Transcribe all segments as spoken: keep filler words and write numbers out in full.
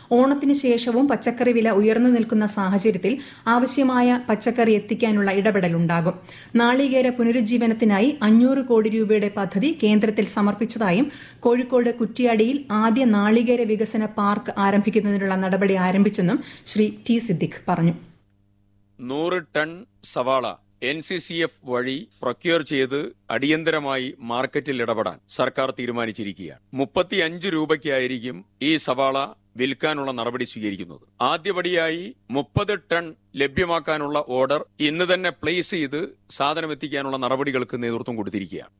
ഓണത്തിന് ശേഷവും പച്ചക്കറി വില ഉയർന്നു നിൽക്കുന്ന സാഹചര്യത്തിൽ ആവശ്യമായ പച്ചക്കറി എത്തിക്കാനുള്ള ഇടപെടലുണ്ടാകും. നാളികേര പുനരുജ്ജീവനത്തിനായി അഞ്ഞൂറ് കോടി രൂപയുടെ പദ്ധതി കേന്ദ്രത്തിൽ സമർപ്പിച്ചതായും കോഴിക്കോട് കുറ്റ്യാടിയിൽ ആദ്യ നാളികേര വികസന പാർക്ക് ആരംഭിക്കുന്നതിനുള്ള നടപടി ആരംഭിച്ചെന്നും ശ്രീ ടി സിദ്ദിഖ് പറഞ്ഞു. നൂറ് ടൺ സവാള എൻ സി സി എഫ് വഴി പ്രൊക്യൂർ ചെയ്ത് അടിയന്തരമായി മാർക്കറ്റിൽ ഇടപെടാൻ സർക്കാർ തീരുമാനിച്ചിരിക്കുകയാണ്. മുപ്പത്തിയഞ്ച് രൂപയ്ക്കായിരിക്കും ഈ സവാള വിൽക്കാനുള്ള നടപടി സ്വീകരിക്കുന്നത്. ആദ്യപടിയായി മുപ്പത് ടൺ ലഭ്യമാക്കാനുള്ള ഓർഡർ ഇന്ന് തന്നെ പ്ലേസ് ചെയ്ത് സാധനം എത്തിക്കാനുള്ള നടപടികൾക്ക് നേതൃത്വം കൊടുത്തിരിക്കുകയാണ്.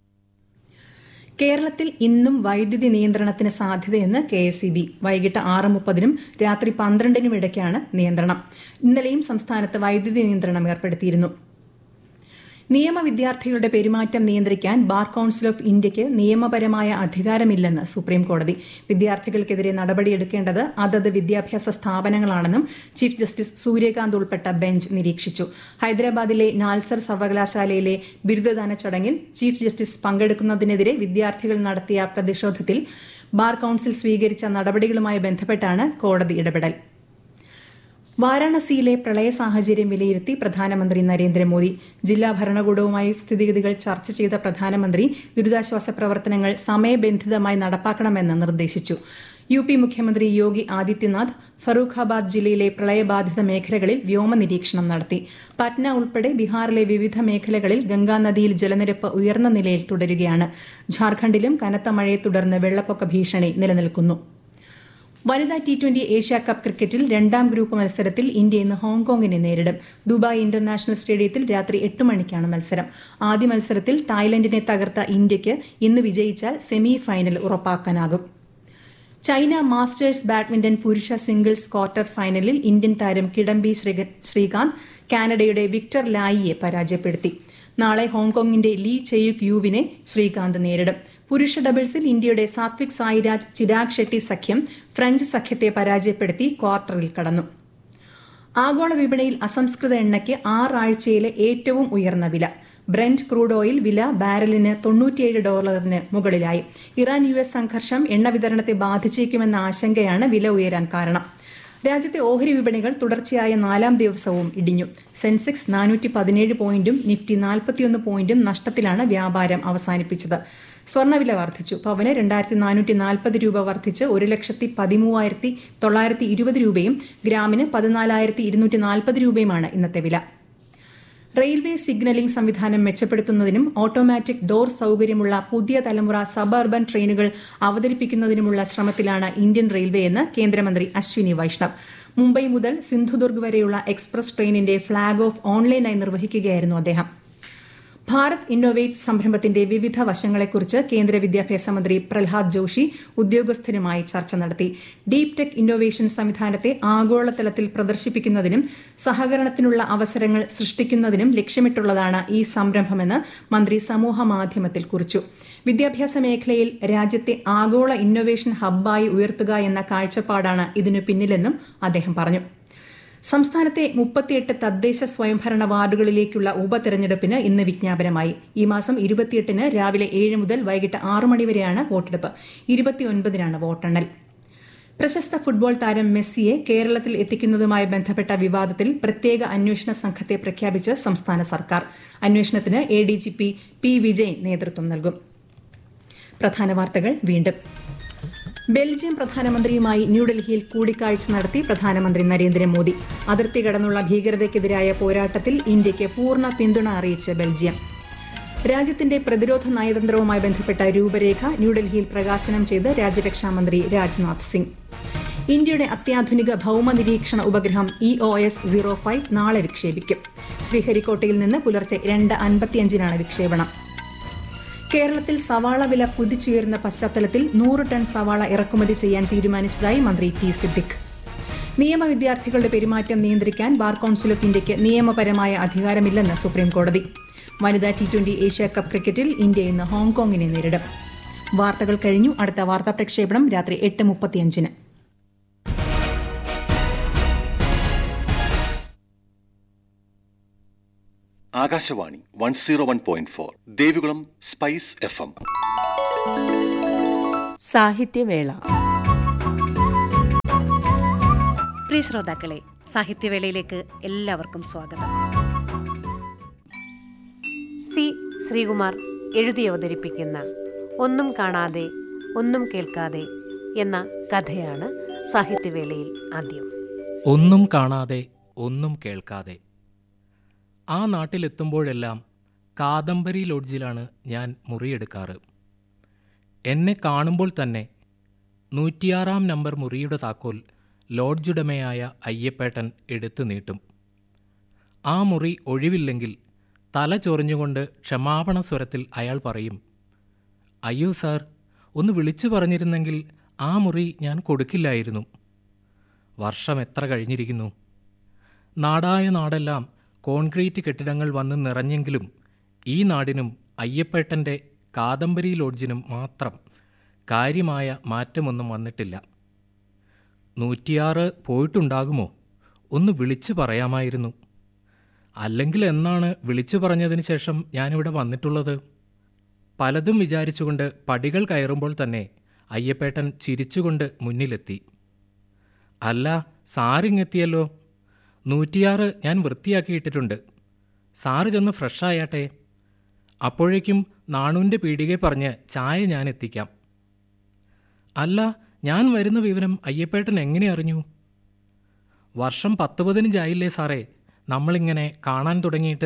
കേരളത്തിൽ ഇന്നും വൈദ്യുതി നിയന്ത്രണത്തിന് സാധ്യതയെന്ന് കെ എസ് ഇ ബി. വൈകിട്ട് ആറ് മുപ്പതിനും രാത്രി പന്ത്രണ്ടിനും ഇടയ്ക്കാണ് നിയന്ത്രണം. ഇന്നലെയും സംസ്ഥാനത്ത് വൈദ്യുതി നിയന്ത്രണം ഏർപ്പെടുത്തിയിരുന്നു. നിയമ വിദ്യാർത്ഥികളുടെ പെരുമാറ്റം നിയന്ത്രിക്കാൻ ബാർ കൌൺസിൽ ഓഫ് ഇന്ത്യയ്ക്ക് നിയമപരമായ അധികാരമില്ലെന്ന് സുപ്രീം കോടതി. വിദ്യാർത്ഥികൾക്കെതിരെ നടപടിയെടുക്കേണ്ടത് അതത് വിദ്യാഭ്യാസ സ്ഥാപനങ്ങളാണെന്നും ചീഫ് ജസ്റ്റിസ് സൂര്യകാന്ത് ഉൾപ്പെട്ട ബെഞ്ച് നിരീക്ഷിച്ചു. ഹൈദരാബാദിലെ നാൽസർ സർവകലാശാലയിലെ ബിരുദദാന ചടങ്ങിൽ ചീഫ് ജസ്റ്റിസ് പങ്കെടുക്കുന്നതിനെതിരെ വിദ്യാർത്ഥികൾ നടത്തിയ പ്രതിഷേധത്തിൽ ബാർ കൌൺസിൽ സ്വീകരിച്ച നടപടികളുമായി ബന്ധപ്പെട്ടാണ് കോടതി ഇടപെടൽ. വാരാണസിയിലെ പ്രളയ സാഹചര്യം വിലയിരുത്തി പ്രധാനമന്ത്രി നരേന്ദ്രമോദി. ജില്ലാ ഭരണകൂടവുമായി സ്ഥിതിഗതികൾ ചർച്ച ചെയ്ത പ്രധാനമന്ത്രി ദുരിതാശ്വാസ പ്രവർത്തനങ്ങൾ സമയബന്ധിതമായി നടപ്പാക്കണമെന്ന് നിർദ്ദേശിച്ചു. യു പി മുഖ്യമന്ത്രി യോഗി ആദിത്യനാഥ് ഫറൂഖാബാദ് ജില്ലയിലെ പ്രളയബാധിത മേഖലകളിൽ വ്യോമ നിരീക്ഷണം നടത്തി. പറ്റ്ന ഉൾപ്പെടെ ബീഹാറിലെ വിവിധ മേഖലകളിൽ ഗംഗാനദിയിൽ ജലനിരപ്പ് ഉയർന്ന നിലയിൽ തുടരുകയാണ്. ഝാർഖണ്ഡിലും കനത്ത മഴയെ തുടർന്ന് വെള്ളപ്പൊക്ക ഭീഷണി നിലനിൽക്കുന്നു. വനിതാ ടി ട്വന്റി ഏഷ്യ കപ്പ് ക്രിക്കറ്റിൽ രണ്ടാം ഗ്രൂപ്പ് മത്സരത്തിൽ ഇന്ത്യ ഇന്ന് ഹോങ്കോങ്ങിനെ നേരിടും. ദുബായ് ഇന്റർനാഷണൽ സ്റ്റേഡിയത്തിൽ രാത്രി എട്ട് മണിക്കാണ് മത്സരം. ആദ്യ മത്സരത്തിൽ തായ്ലൻഡിനെ തകർത്ത ഇന്ത്യയ്ക്ക് ഇന്ന് വിജയിച്ചാൽ semi final ഉറപ്പാക്കാനാകും. China masters badminton പുരുഷ സിംഗിൾസ് ക്വാർട്ടർ ഫൈനലിൽ ഇന്ത്യൻ താരം കിഡംബി ശ്രീകാന്ത് കാനഡയുടെ വിക്ടർ ലായിയെ പരാജയപ്പെടുത്തി. നാളെ ഹോങ്കോങ്ങിന്റെ ലീ ചെയുക് യുവിനെ ശ്രീകാന്ത് നേരിടും. പുരുഷ ഡബിൾസിൽ ഇന്ത്യയുടെ സാത്വിക് സായിരാജ് ചിരാഗ് ഷെട്ടി സഖ്യം ഫ്രഞ്ച് സഖ്യത്തെ പരാജയപ്പെടുത്തി ക്വാർട്ടറിൽ കടന്നു. ആഗോള വിപണിയിൽ അസംസ്കൃത എണ്ണയ്ക്ക് ആറാഴ്ചയിലെ ഏറ്റവും ഉയർന്ന വില. ബ്രെന്റ് ക്രൂഡ് ഓയിൽ വില ബാരലിന് തൊണ്ണൂറ്റിയേഴ് ഡോളറിന് മുകളിലായി. ഇറാൻ യു എസ് സംഘർഷം എണ്ണ വിതരണത്തെ ബാധിച്ചേക്കുമെന്ന ആശങ്കയാണ് വില ഉയരാൻ കാരണം. രാജ്യത്തെ ഓഹരി വിപണികൾ തുടർച്ചയായ നാലാം ദിവസവും ഇടിഞ്ഞു. സെൻസെക്സ് നാനൂറ്റി പതിനേഴ് പോയിന്റും നിഫ്റ്റി നാൽപ്പത്തിയൊന്ന് പോയിന്റും നഷ്ടത്തിലാണ് വ്യാപാരം അവസാനിപ്പിച്ചത്. സ്വർണ്ണവില വർദ്ധിച്ചു. പവന് രണ്ടായിരത്തി നാനൂറ്റി നാൽപ്പത് രൂപ വർദ്ധിച്ച് ഒരു ലക്ഷത്തി പതിമൂവായിരത്തി തൊള്ളായിരത്തി ഇരുപത് രൂപയും ഗ്രാമിന് പതിനാലായിരത്തി ഇരുന്നൂറ്റി നാൽപ്പത് രൂപയുമാണ് ഇന്നത്തെ വില. റെയിൽവേ സിഗ്നലിംഗ് സംവിധാനം മെച്ചപ്പെടുത്തുന്നതിനും ഓട്ടോമാറ്റിക് ഡോർ സൌകര്യമുള്ള പുതിയ തലമുറ സബർബൻ ട്രെയിനുകൾ അവതരിപ്പിക്കുന്നതിനുമുള്ള ശ്രമത്തിലാണ് ഇന്ത്യൻ റെയിൽവേ എന്ന് കേന്ദ്രമന്ത്രി അശ്വിനി വൈഷ്ണവ്. മുംബൈ മുതൽ സിന്ധുദുർഗ് വരെയുള്ള എക്സ്പ്രസ് ട്രെയിനിന്റെ ഫ്ളാഗ് ഓഫ് ഓൺലൈനായി നിർവഹിക്കുകയായിരുന്നു അദ്ദേഹം. ഭാരത് ഇന്നോവേറ്റ്സ് സംരംഭത്തിന്റെ വിവിധ വശങ്ങളെക്കുറിച്ച് കേന്ദ്ര വിദ്യാഭ്യാസ മന്ത്രി പ്രഹ്ലാദ് ജോഷി ഉദ്യോഗസ്ഥരുമായി ചർച്ച നടത്തി. ഡീപ് ടെക് ഇന്നോവേഷൻ സംവിധാനത്തെ ആഗോളതലത്തിൽ പ്രദർശിപ്പിക്കുന്നതിനും സഹകരണത്തിനുള്ള അവസരങ്ങൾ സൃഷ്ടിക്കുന്നതിനും ലക്ഷ്യമിട്ടുള്ളതാണ് ഈ സംരംഭമെന്ന് മന്ത്രി സമൂഹ മാധ്യമത്തിൽ കുറിച്ചു. വിദ്യാഭ്യാസ മേഖലയിൽ രാജ്യത്തെ ആഗോള ഇന്നോവേഷൻ ഹബ്ബായി ഉയർത്തുക എന്ന കാഴ്ചപ്പാടാണ് ഇതിനു പിന്നിലെന്നും അദ്ദേഹം പറഞ്ഞു. സംസ്ഥാനത്തെ മുപ്പത്തിയെട്ട് തദ്ദേശ സ്വയംഭരണ വാർഡുകളിലേക്കുള്ള ഉപതെരഞ്ഞെടുപ്പിന് ഇന്ന് വിജ്ഞാപനമായി. ഈ മാസം ഇരുപത്തിയെട്ടിന് രാവിലെ ഏഴ് മുതൽ വൈകിട്ട് ആറ് മണിവരെയാണ് വോട്ടെടുപ്പ്. ഇരുപത്തിയൊൻപതിനാണ് വോട്ടെണ്ണൽ. പ്രശസ്ത ഫുട്ബോൾ താരം മെസ്സിയെ കേരളത്തിൽ എത്തിക്കുന്നതുമായി ബന്ധപ്പെട്ട വിവാദത്തിൽ പ്രത്യേക അന്വേഷണ സംഘത്തെ പ്രഖ്യാപിച്ച് സംസ്ഥാന സർക്കാർ. അന്വേഷണത്തിന് A D G P P Vijayan നേതൃത്വം നൽകും. പ്രധാന വാർത്തകൾ വീണ്ടും. ബെൽജിയം പ്രധാനമന്ത്രിയുമായി ന്യൂഡൽഹിയിൽ കൂടിക്കാഴ്ച നടത്തി പ്രധാനമന്ത്രി നരേന്ദ്രമോദി. അതിർത്തി കടന്നുള്ള ഭീകരതയ്ക്കെതിരായ പോരാട്ടത്തിൽ ഇന്ത്യയ്ക്ക് പൂർണ്ണ പിന്തുണ അറിയിച്ച് ബെൽജിയം. രാജ്യത്തിന്റെ പ്രതിരോധ നയതന്ത്രവുമായി ബന്ധപ്പെട്ട രൂപരേഖ ന്യൂഡൽഹിയിൽ പ്രകാശനം ചെയ്ത് രാജ്യരക്ഷാമന്ത്രി രാജ്നാഥ് സിംഗ്. ഇന്ത്യയുടെ അത്യാധുനിക ഭൌമ നിരീക്ഷണ ഉപഗ്രഹം E O S zero five നാളെ വിക്ഷേപിക്കും. ശ്രീഹരിക്കോട്ടയിൽ നിന്ന് പുലർച്ചെ രണ്ട് അൻപത്തിയഞ്ചിനാണ് വിക്ഷേപണം. കേരളത്തിൽ സവാള വില കുതിച്ചുയരുന്ന പശ്ചാത്തലത്തിൽ നൂറ് ടൺ സവാള ഇറക്കുമതി ചെയ്യാൻ തീരുമാനിച്ചതായി മന്ത്രി ടി സിദ്ദിഖ്. നിയമ വിദ്യാർത്ഥികളുടെ പെരുമാറ്റം നിയന്ത്രിക്കാൻ ബാർ കൌൺസിൽ ഓഫ് ഇന്ത്യയ്ക്ക് നിയമപരമായ അധികാരമില്ലെന്ന് സുപ്രീംകോടതി. വനിതാ ടി ട്വന്റി ഏഷ്യ കപ്പ് ക്രിക്കറ്റിൽ ഇന്ത്യ ഇന്ന് ഹോങ്കോങ്ങിനെ നേരിടും. വാർത്തകൾ കഴിഞ്ഞു. അടുത്ത വാർത്താ പ്രക്ഷേപണം രാത്രി എട്ട് മുപ്പത്തിയഞ്ചിന്. Akashvani one zero one point four Devikulam spice F M. സാഹിത്യവേള. പ്രിയ ശ്രോതാക്കളെ, സാഹിത്യവേളയിലേക്ക് എല്ലാവർക്കും സ്വാഗതം. സി ശ്രീകുമാർ എഴുതി അവതരിപ്പിക്കുന്ന ഒന്നും കാണാതെ ഒന്നും കേൾക്കാതെ എന്ന കഥയാണ് സാഹിത്യവേളയിൽ ആദ്യം. ഒന്നും കാണാതെ ഒന്നും കേൾക്കാതെ. ആ നാട്ടിലെത്തുമ്പോഴെല്ലാം കാദംബരി ലോഡ്ജിലാണ് ഞാൻ മുറിയെടുക്കാറ്. എന്നെ കാണുമ്പോൾ തന്നെ നൂറ്റിയാറാം നമ്പർ മുറിയുടെ താക്കോൽ ലോഡ്ജുടമയായ അയ്യപ്പേട്ടൻ എടുത്തു നീട്ടും. ആ മുറി ഒഴിവില്ലെങ്കിൽ തല ചൊറിഞ്ഞുകൊണ്ട് ക്ഷമാപണ സ്വരത്തിൽ അയാൾ പറയും, അയ്യോ സാർ, ഒന്ന് വിളിച്ചു പറഞ്ഞിരുന്നെങ്കിൽ ആ മുറി ഞാൻ കൊടുക്കില്ലായിരുന്നു. വർഷം എത്ര കഴിഞ്ഞിരിക്കുന്നു. നാടായ നാടെല്ലാം കോൺക്രീറ്റ് കെട്ടിടങ്ങൾ വന്ന് നിറഞ്ഞെങ്കിലും ഈ നാടിനും അയ്യപ്പേട്ടൻ്റെ കാദംബരി ലോഡ്ജിനും മാത്രം കാര്യമായ മാറ്റമൊന്നും വന്നിട്ടില്ല. നൂറ്റിയാറ് പോയിട്ടുണ്ടാകുമോ? ഒന്ന് വിളിച്ചു പറയാമായിരുന്നു. അല്ലെങ്കിൽ എന്നാണ് വിളിച്ചു പറഞ്ഞതിന് ശേഷം ഞാനിവിടെ വന്നിട്ടുള്ളത്? പലതും വിചാരിച്ചുകൊണ്ട് പടികൾ കയറുമ്പോൾ തന്നെ അയ്യപ്പേട്ടൻ ചിരിച്ചുകൊണ്ട് മുന്നിലെത്തി. അല്ല, സാറിങ്ങെത്തിയല്ലോ. നൂറ്റിയാറ് ഞാൻ വൃത്തിയാക്കിയിട്ടിട്ടുണ്ട്. സാറ് ചെന്ന് ഫ്രഷായാട്ടെ. അപ്പോഴേക്കും നാണൂൻ്റെ പീടികെ പറഞ്ഞ് ചായ ഞാൻ എത്തിക്കാം. അല്ല, ഞാൻ വരുന്ന വിവരം അയ്യപ്പേട്ടൻ എങ്ങനെ അറിഞ്ഞു? വർഷം പത്ത് പതിനഞ്ചായില്ലേ സാറേ നമ്മളിങ്ങനെ കാണാൻ തുടങ്ങിയിട്ട്.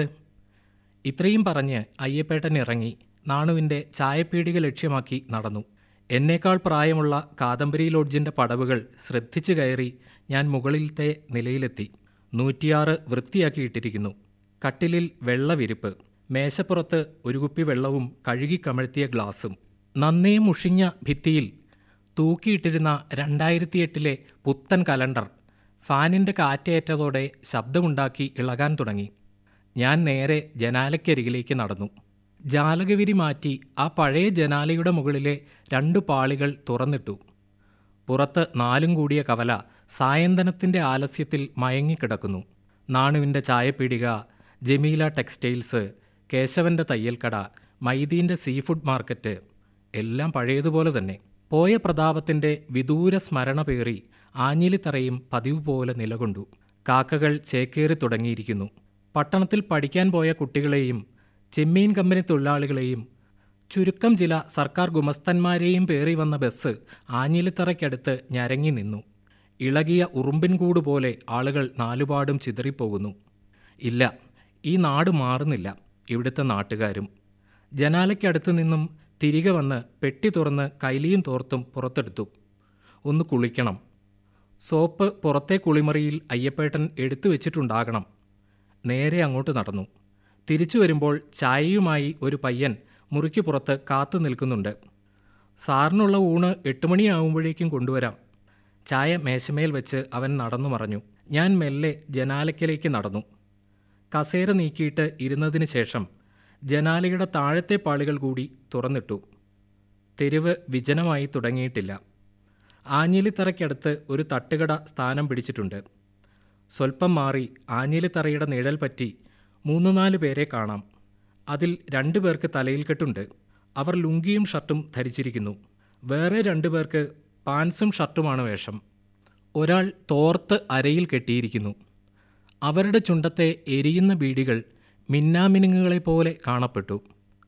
ഇത്രയും പറഞ്ഞ് അയ്യപ്പേട്ടൻ ഇറങ്ങി നാണുവിൻ്റെ ചായപ്പീടിക ലക്ഷ്യമാക്കി നടന്നു. എന്നേക്കാൾ പ്രായമുള്ള കാദംബരി ലോഡ്ജിൻ്റെ പടവുകൾ ശ്രദ്ധിച്ചു കയറി ഞാൻ മുകളിലത്തെ നിലയിലെത്തി. നൂറ്റിയാറ് വൃത്തിയാക്കിയിട്ടിരിക്കുന്നു. കട്ടിലിൽ വെള്ളവിരിപ്പ്, മേശപ്പുറത്ത് ഒരു കുപ്പി വെള്ളവും കഴുകിക്കമഴ്ത്തിയ ഗ്ലാസും. നന്നേ മുഷിഞ്ഞ ഭിത്തിയിൽ തൂക്കിയിട്ടിരുന്ന രണ്ടായിരത്തിയെട്ടിലെ പുത്തൻ കലണ്ടർ ഫാനിൻ്റെ കാറ്റേറ്റതോടെ ശബ്ദമുണ്ടാക്കി ഇളകാൻ തുടങ്ങി. ഞാൻ നേരെ ജനാലയ്ക്കരികിലേക്ക് നടന്നു. ജാലകവിരി മാറ്റി ആ പഴയ ജനാലയുടെ മുകളിലെ രണ്ടു പാളികൾ തുറന്നിട്ടു. പുറത്ത് നാലും കൂടിയ കവല സായന്തനത്തിൻ്റെ ആലസ്യത്തിൽ മയങ്ങിക്കിടക്കുന്നു. നാണുവിൻ്റെ ചായപ്പീടിക, Jameela textiles, കേശവൻ്റെ തയ്യൽക്കട, മൈദീൻ്റെ sea food market എല്ലാം പഴയതുപോലെ തന്നെ. പോയ പ്രതാപത്തിൻ്റെ വിദൂര സ്മരണ പേറി ആഞ്ഞിലിത്തറയും പതിവ് പോലെ നിലകൊണ്ടു. കാക്കകൾ ചേക്കേറി തുടങ്ങിയിരിക്കുന്നു. പട്ടണത്തിൽ പഠിക്കാൻ പോയ കുട്ടികളെയും ചെമ്മീൻ കമ്പനി തൊഴിലാളികളെയും ചുരുക്കം ചില സർക്കാർ ഗുമസ്തന്മാരെയും പേറി വന്ന ബസ് ആഞ്ഞിലിത്തറയ്ക്കടുത്ത് ഞരങ്ങി നിന്നു. ഇളകിയ ഉറുമ്പിൻകൂട് പോലെ ആളുകൾ നാലുപാടും ചിതറിപ്പോകുന്നു. ഇല്ല, ഈ നാട് മാറുന്നില്ല. ഇവിടുത്തെ നാട്ടുകാരും. ജനാലയ്ക്കടുത്ത് നിന്നും തിരികെ വന്ന് പെട്ടി തുറന്ന് കൈലിയും തോർത്തും പുറത്തെടുത്തു. ഒന്ന് കുളിക്കണം. സോപ്പ് പുറത്തെ കുളിമുറിയിൽ അയ്യപ്പേട്ടൻ എടുത്തു വെച്ചിട്ടുണ്ടാകണം. നേരെ അങ്ങോട്ട് നടന്നു. തിരിച്ചു വരുമ്പോൾ ചായയുമായി ഒരു പയ്യൻ മുറിക്ക് പുറത്ത് കാത്തു നിൽക്കുന്നുണ്ട്. സാറിനുള്ള ഊണ് എട്ട് മണിയാവുമ്പോഴേക്കും കൊണ്ടുവരാം. ചായ മേശമേൽ വെച്ച് അവൻ നടന്നു മറഞ്ഞു. ഞാൻ മെല്ലെ ജനാലയ്ക്കലേക്ക് നടന്നു. കസേര നീക്കിയിട്ട് ഇരുന്നതിന് ശേഷം ജനാലയുടെ താഴത്തെ പാളികൾ കൂടി തുറന്നിട്ടു. തെരുവ് വിജനമായി തുടങ്ങിയിട്ടില്ല. ആഞ്ഞിലിത്തറയ്ക്കടുത്ത് ഒരു തട്ടുകട സ്ഥാനം പിടിച്ചിട്ടുണ്ട്. സ്വൽപ്പം മാറി ആഞ്ഞിലിത്തറയുടെ നിഴൽ പറ്റി മൂന്ന് നാല് പേരെ കാണാം. അതിൽ രണ്ടു പേർക്ക് തലയിൽ കെട്ടുണ്ട്. അവർ ലുങ്കിയും ഷർട്ടും ധരിച്ചിരിക്കുന്നു. വേറെ രണ്ടു പേർക്ക് പാൻസും ഷർട്ടുമാണ് വേഷം. ഒരാൾ തോർത്ത് അരയിൽ കെട്ടിയിരിക്കുന്നു. അവരുടെ ചുണ്ടത്തെ എരിയുന്ന ബീഡികൾ മിന്നാമിനുങ്ങുകളെപ്പോലെ കാണപ്പെട്ടു.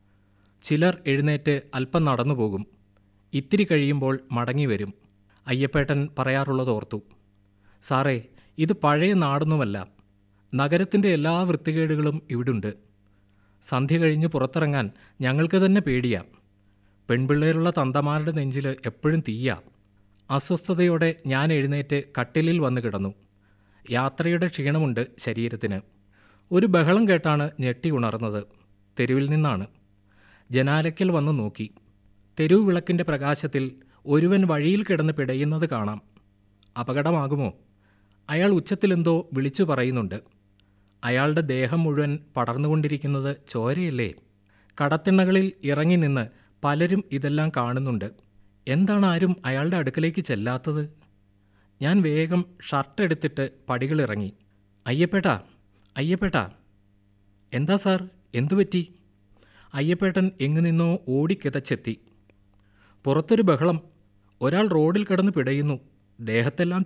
ചിലർ എഴുന്നേറ്റ് അല്പം നടന്നു പോകും. ഇത്തിരി കഴിയുമ്പോൾ മടങ്ങി വരും. അയ്യപ്പേട്ടൻ പറയാറുള്ളത് ഓർത്തു. സാറേ, ഇത് പഴയ നാടൊന്നുമല്ല. നഗരത്തിൻ്റെ എല്ലാ വൃത്തികേടുകളും ഇവിടുണ്ട്. സന്ധ്യ കഴിഞ്ഞ് പുറത്തിറങ്ങാൻ ഞങ്ങൾക്ക് തന്നെ പേടിയാ. പെൺപിള്ളേരുള്ള തന്തമാരുടെ നെഞ്ചിൽ എപ്പോഴും തീയാ. അസ്വസ്ഥതയോടെ ഞാൻ എഴുന്നേറ്റ് കട്ടിലിൽ വന്ന് കിടന്നു. യാത്രയുടെ ക്ഷീണമുണ്ട് ശരീരത്തിന്. ഒരു ബഹളം കേട്ടാണ് ഞെട്ടി ഉണർന്നത്. തെരുവിൽ നിന്നാണ്. ജനാലയ്ക്കൽ വന്ന് നോക്കി. തെരുവ് വിളക്കിൻ്റെ പ്രകാശത്തിൽ ഒരുവൻ വഴിയിൽ കിടന്ന് പിടയുന്നത് കാണാം. അപകടമാകുമോ? അയാൾ ഉച്ചത്തിലെന്തോ വിളിച്ചു പറയുന്നുണ്ട്. അയാളുടെ ദേഹം മുഴുവൻ പടർന്നുകൊണ്ടിരിക്കുന്നത് ചോരയല്ലേ? കടത്തിണ്ണകളിൽ ഇറങ്ങി നിന്ന് പലരും ഇതെല്ലാം കാണുന്നുണ്ട്. എന്താണ് ആരും അയാളുടെ അടുക്കലേക്ക് ചെല്ലാത്തത്? ഞാൻ വേഗം ഷർട്ട് എടുത്തിട്ട് പടികളിറങ്ങി. അയ്യപ്പേട്ടാ, അയ്യപ്പേട്ടാ. എന്താ സാർ, എന്തു പറ്റി? അയ്യപ്പേട്ടൻ എങ്ങു നിന്നോ ഓടിക്കിതച്ചെത്തി. പുറത്തൊരു ബഹളം. ഒരാൾ റോഡിൽ കിടന്ന് പിടയുന്നു. ദേഹത്തെല്ലാം